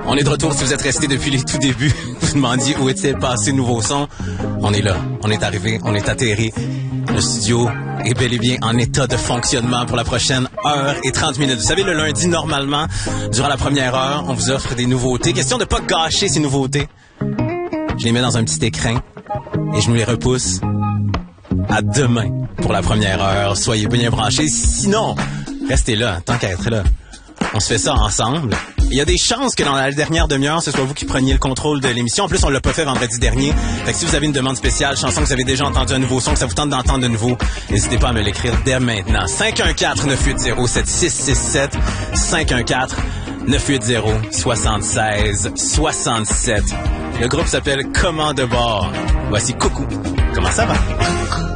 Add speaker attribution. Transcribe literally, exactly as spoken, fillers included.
Speaker 1: On est de retour si vous êtes restés depuis les tout débuts. Vous demandiez où était passé le nouveau son. On est là, on est arrivé, on est atterri. Le studio est bel et bien en état de fonctionnement pour la prochaine heure et trente minutes. Vous savez, le lundi, normalement, durant la première heure, on vous offre des nouveautés. Question de pas gâcher ces nouveautés. Je les mets dans un petit écrin et je nous les repousse à demain pour la première heure. Soyez bien branchés. Sinon, restez là, tant qu'à être là. On se fait ça ensemble. Il y a des chances que dans la dernière demi-heure, ce soit vous qui preniez le contrôle de l'émission. En plus, on l'a pas fait vendredi dernier. Fait que si vous avez une demande spéciale, chanson que vous avez déjà entendu un nouveau son, que ça vous tente d'entendre de nouveau, n'hésitez pas à me l'écrire dès maintenant. cinq un quatre, neuf huit zéro, sept six six sept cinq un quatre, neuf huit zéro, sept six six sept. Le groupe s'appelle Comment de bord. Voici Coucou. Comment ça va?